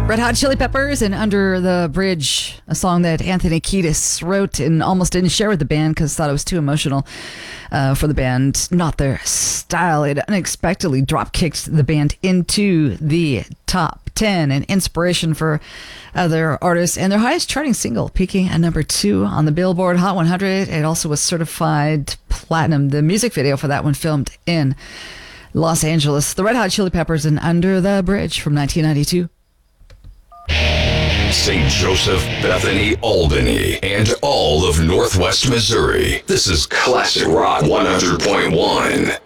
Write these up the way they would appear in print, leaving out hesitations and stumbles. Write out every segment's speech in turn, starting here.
Red Hot Chili Peppers and Under the Bridge, a song that Anthony Kiedis wrote and almost didn't share with the band because thought it was too emotional for the band. Not their style. It unexpectedly drop-kicked the band into the top 10 and inspiration for other artists, and their highest charting single, peaking at number 2 on the Billboard Hot 100. It also was certified platinum. The music video for that one filmed in Los Angeles. The Red Hot Chili Peppers and Under the Bridge from 1992. St. Joseph, Bethany, Albany, and all of Northwest Missouri. This is Classic Rock 100.1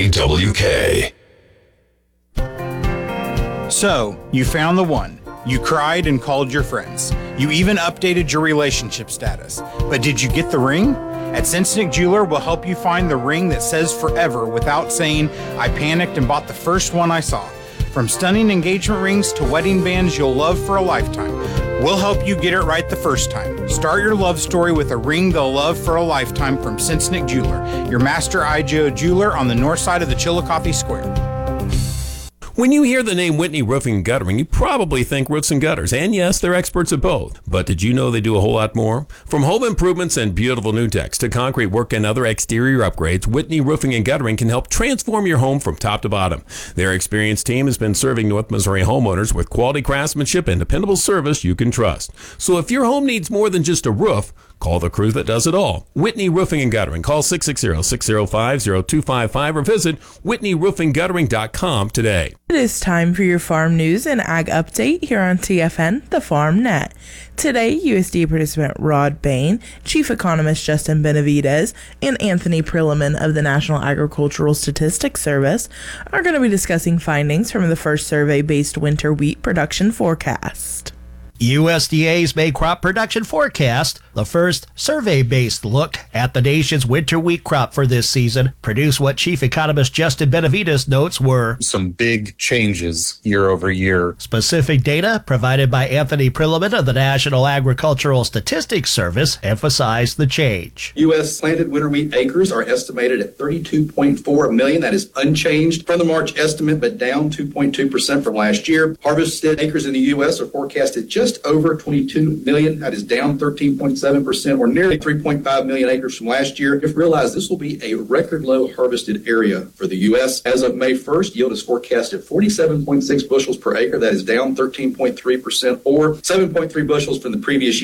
KKWK. So, you found the one. You cried and called your friends. You even updated your relationship status. But did you get the ring? At Sensenig Jeweler, we'll help you find the ring that says forever without saying, I panicked and bought the first one I saw. From stunning engagement rings to wedding bands you'll love for a lifetime, we'll help you get it right the first time. Start your love story with a ring they'll love for a lifetime from Sensenig Jeweler, your master IGO jeweler on the north side of the Chillicothe Square. When you hear the name Whitney Roofing and Guttering, you probably think roofs and gutters. And yes, they're experts at both. But did you know they do a whole lot more? From home improvements and beautiful new decks to concrete work and other exterior upgrades, Whitney Roofing and Guttering can help transform your home from top to bottom. Their experienced team has been serving North Missouri homeowners with quality craftsmanship and dependable service you can trust. So if your home needs more than just a roof, call the crew that does it all. Whitney Roofing and Guttering. Call 660-605-0255 or visit whitneyroofingguttering.com today. It is time for your farm news and ag update here on TFN, the Farm Net. Today, USDA participant Rod Bain, Chief Economist Justin Benavides, and Anthony Prilliman of the National Agricultural Statistics Service are going to be discussing findings from the first survey-based winter wheat production forecast. USDA's May crop production forecast, the first survey-based look at the nation's winter wheat crop for this season, produced what Chief Economist Justin Benavides notes were some big changes year over year. Specific data provided by Anthony Prilliman of the National Agricultural Statistics Service emphasized the change. U.S. planted winter wheat acres are estimated at 32.4 million. That is unchanged from the March estimate, but down 2.2% from last year. Harvested acres in the U.S. are forecasted just over 22 million. That is down 13.7%, or nearly 3.5 million acres from last year. If realized, this will be a record low harvested area for the U.S. As of May 1st, yield is forecast at 47.6 bushels per acre. That is down 13.3%, or 7.3 bushels from the previous year.